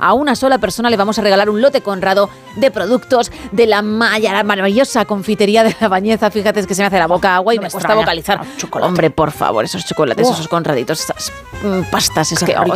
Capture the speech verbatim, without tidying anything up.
a una sola persona le vamos a regalar un lote Conrado de productos de la maya, la maravillosa confitería de La Bañeza. Fíjate, es que se me hace la boca agua y no me, me cuesta extraña. vocalizar. Chocolate. Hombre, por favor, esos chocolates, Oh. esos Conraditos, esas mm, pastas, es Qué que... rico.